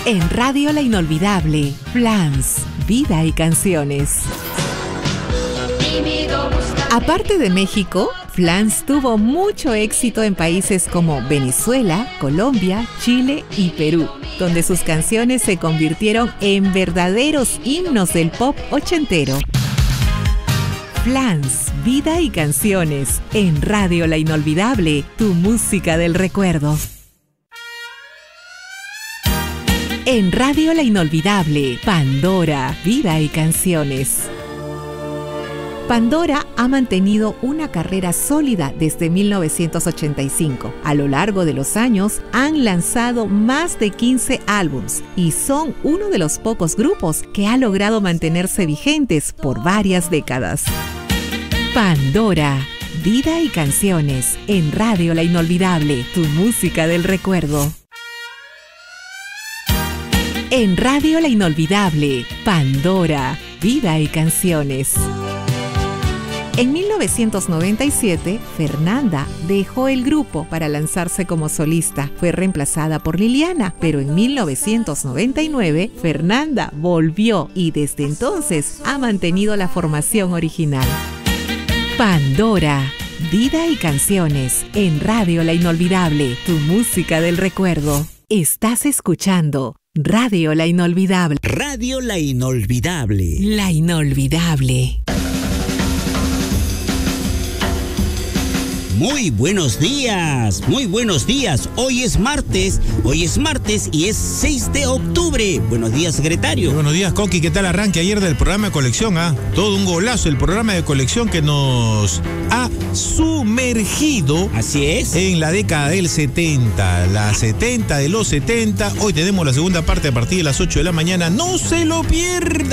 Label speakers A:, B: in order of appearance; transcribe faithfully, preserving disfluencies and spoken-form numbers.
A: En Radio La Inolvidable, Flans, vida y canciones. Aparte de México, Flans tuvo mucho éxito en países como Venezuela, Colombia, Chile y Perú, donde sus canciones se convirtieron en verdaderos himnos del pop ochentero. Flans, vida y canciones, en Radio La Inolvidable, tu música del recuerdo. En Radio La Inolvidable, Pandora, vida y canciones. Pandora ha mantenido una carrera sólida desde mil novecientos ochenta y cinco. A lo largo de los años han lanzado más de quince álbums y son uno de los pocos grupos que ha logrado mantenerse vigentes por varias décadas. Pandora, vida y canciones, en Radio La Inolvidable, tu música del recuerdo. En Radio La Inolvidable, Pandora, vida y canciones. En mil novecientos noventa y siete, Fernanda dejó el grupo para lanzarse como solista. Fue reemplazada por Liliana, pero en mil novecientos noventa y nueve, Fernanda volvió y desde entonces ha mantenido la formación original. Pandora, vida y canciones, en Radio La Inolvidable, tu música del recuerdo. Estás escuchando Radio La Inolvidable.
B: Radio La Inolvidable.
A: La Inolvidable.
B: Muy buenos días, muy buenos días. Hoy es martes, hoy es martes y es seis de octubre. Buenos días, secretario.
C: Muy buenos días, Coqui. ¿Qué tal arranque ayer del programa de colección? ¿Ah? Todo un golazo, el programa de colección que nos ha sumergido.
B: Así es.
C: En la década del setenta, la setenta de los setenta. Hoy tenemos la segunda parte a partir de las ocho de la mañana. ¡No se lo pierda!